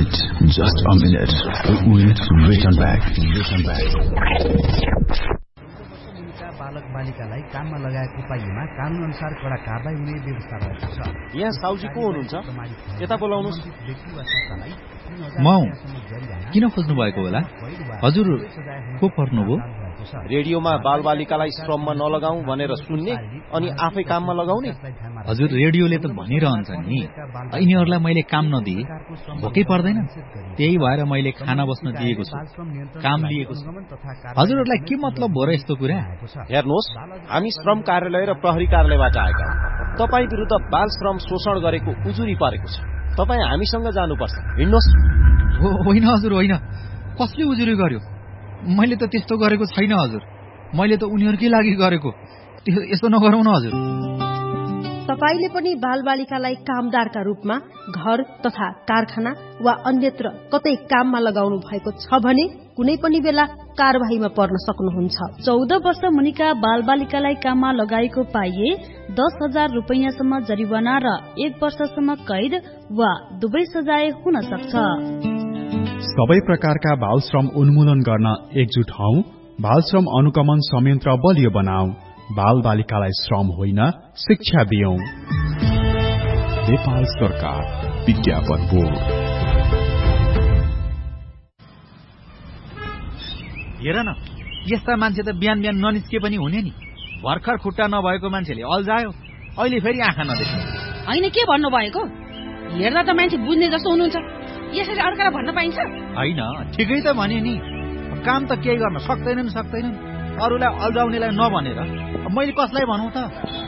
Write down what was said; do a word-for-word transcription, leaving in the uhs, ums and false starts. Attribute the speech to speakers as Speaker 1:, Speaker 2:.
Speaker 1: Wait just a minute. We'll return back. Return back.
Speaker 2: बालक बालिकालाई काममा लगाएको पाइएमा कानून अनुसार कडा कारबाही हुने व्यवस्था रहेको छ।
Speaker 3: यहाँ साउजी को हुनुहुन्छ? यता बोलाउनुस्।
Speaker 4: म किन खोज्नु भएको होला? हजुर को पर्नुभयो?
Speaker 3: रेडियोमा बालबालिकालाई श्रममा नलगाऊ भनेर सुन्ने अनि आफै काममा लगाउने।
Speaker 4: हजुर रेडियोले त भनिरहन्छ नि, यिनीहरूलाई मैले काम नदिए भोकै पर्दैन, त्यही भएर मैले खाना बस्न दिएको छु, काम लिएको छु। हजुरहरूलाई के मतलब हो र यस्तो कुरा?
Speaker 3: हेर्नुहोस्, हामी श्रम कार्यालय र प्रहरी कार्यालयबाट आएका हौं। तपाईँ विरुद्ध बाल श्रम शोषण गरेको उजुरी परेको छ। तपाईँ हामीसँग जानुपर्छ। हिँड्नुहोस्।
Speaker 4: होइन हजुर होइन, कसले उजुरी गर्यो? मैले त त्यस्तो गरेको छैन हजुर, मैले त उनीहरूकै लागि गरेको। यस्तो नगरौँ न हजुर।
Speaker 5: तपाईले पनि बालबालिकालाई कामदारका रूपमा घर तथा कारखाना वा अन्यत्र कतै काममा लगाउनु भएको छ भने कुनै पनि बेला कारबाहीमा पर्न सक्नुहुन्छ।
Speaker 6: चौध वर्ष मुनिका बालबालिकालाई काममा लगाएको पाइए दस हजार रुपियाँसम्म जरिवाना र एक वर्षसम्म कैद वा दुवै सजाय हुन सक्छ।
Speaker 7: सबै प्रकारका बाल श्रम उन्मूलन गर्न एकजुट हौ। बाल श्रम अनुगमन संयन्त्र बलियो बनाऊ। बाल बालिकालाई श्रम होइन, शिक्षा दियौं।
Speaker 1: नेपाल सरकार विज्ञापन बोर्ड।
Speaker 4: हेर न, यस्ता मान्छे त बिहान बिहान ननिस्के पनि हुने नि। भर्खर खुट्टा नभएको मान्छेले अल्झायो, अहिले फेरि आँखा नदेख्ने।
Speaker 8: होइन के भन्नु भएको? हेर्दा त मान्छे बुझ्ने जस्तो हुनुहुन्छ, यसरी अर्कालाई भन्न पाइन्छ?
Speaker 4: होइन, ठिकै त भने नि। काम त केही गर्न सक्दैनन् सक्दैनन्, अरूलाई अल्झाउनेलाई नभनेर मैले कसलाई भनौँ त?